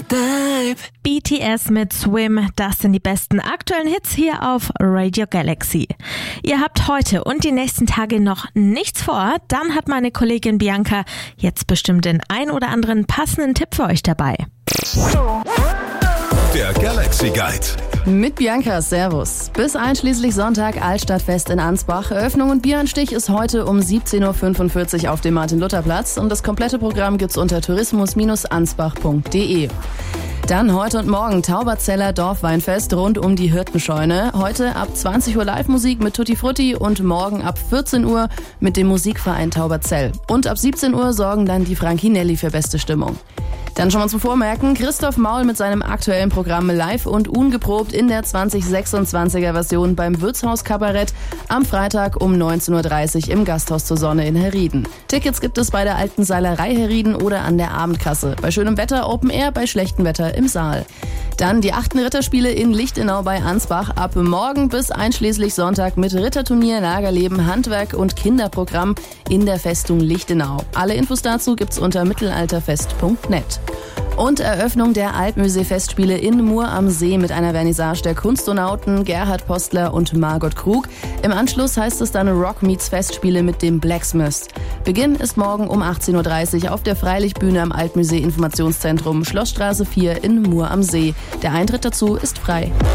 Type. BTS mit Swim, das sind die besten aktuellen Hits hier auf Radio Galaxy. Ihr habt heute und die nächsten Tage noch nichts vor, dann hat meine Kollegin Bianca jetzt bestimmt den ein oder anderen passenden Tipp für euch dabei. Der Galaxy Guide. Mit Bianca, Servus. Bis einschließlich Sonntag Altstadtfest in Ansbach. Eröffnung und Bieranstich ist heute um 17.45 Uhr auf dem Martin-Luther-Platz und das komplette Programm gibt's unter tourismus-ansbach.de. Dann heute und morgen Tauberzeller Dorfweinfest rund um die Hirtenscheune. Heute ab 20 Uhr Live-Musik mit Tutti Frutti und morgen ab 14 Uhr mit dem Musikverein Tauberzell. Und ab 17 Uhr sorgen dann die Frankinelli für beste Stimmung. Dann schon mal zum Vormerken, Christoph Maul mit seinem aktuellen Programm live und ungeprobt in der 2026er Version beim Wirtshaus Kabarett am Freitag um 19.30 Uhr im Gasthaus zur Sonne in Herrieden. Tickets gibt es bei der alten Seilerei Herrieden oder an der Abendkasse. Bei schönem Wetter Open Air, bei schlechtem Wetter im Saal. Dann die 8. Ritterspiele in Lichtenau bei Ansbach ab morgen bis einschließlich Sonntag mit Ritterturnier, Lagerleben, Handwerk und Kinderprogramm in der Festung Lichtenau. Alle Infos dazu gibt's unter mittelalterfest.net. Und Eröffnung der Altmusee-Festspiele in Mur am See mit einer Vernissage der Kunstonauten Gerhard Postler und Margot Krug. Im Anschluss heißt es dann Rock Meets Festspiele mit dem Blacksmiths. Beginn ist morgen um 18.30 Uhr auf der Freilichtbühne am Altmusee-Informationszentrum Schlossstraße 4 in Mur am See. Der Eintritt dazu ist frei.